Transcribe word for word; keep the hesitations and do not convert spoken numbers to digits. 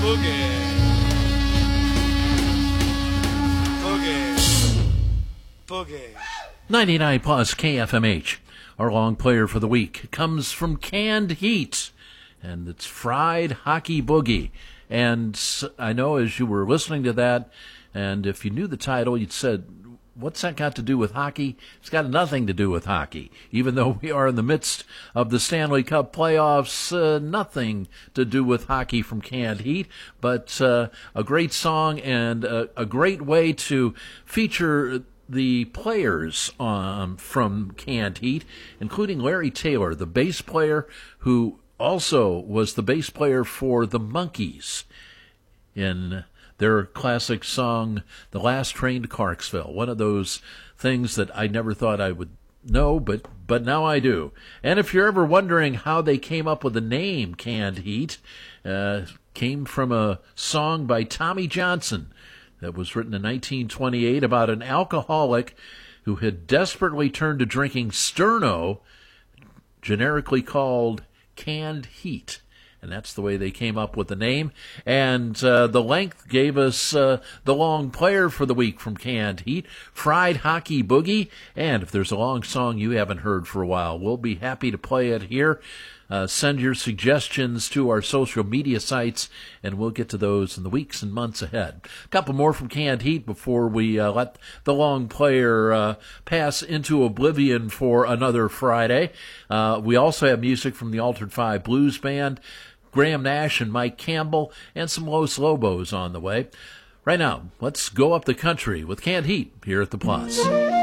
ninety-nine plus K F M H. Our long player for the week comes from Canned Heat, and it's Fried Hockey Boogie. And I know as you were listening to that, and if you knew the title, you'd said, what's that got to do with hockey? It's got nothing to do with hockey. Even though we are in the midst of the Stanley Cup playoffs, uh, nothing to do with hockey from Canned Heat, but uh, a great song and a, a great way to feature the players um, from Canned Heat, including Larry Taylor, the bass player who also was the bass player for the Monkees in their classic song, The Last Train to Clarksville. One of those things that I never thought I would know, but, but now I do. And if you're ever wondering how they came up with the name Canned Heat, uh, came from a song by Tommy Johnson that was written in nineteen twenty-eight about an alcoholic who had desperately turned to drinking Sterno, generically called Canned Heat. And that's the way they came up with the name. And uh, the length gave us uh, the long player for the week from Canned Heat, Fried Hockey Boogie. And if there's a long song you haven't heard for a while, we'll be happy to play it here. Uh, send your suggestions to our social media sites, and we'll get to those in the weeks and months ahead. A couple more from Canned Heat before we uh, let the long player uh, pass into oblivion for another Friday. Uh, we also have music from the Altered Five Blues Band, Graham Nash and Mike Campbell, and some Los Lobos on the way. Right now, let's go up the country with Canned Heat here at The Plus.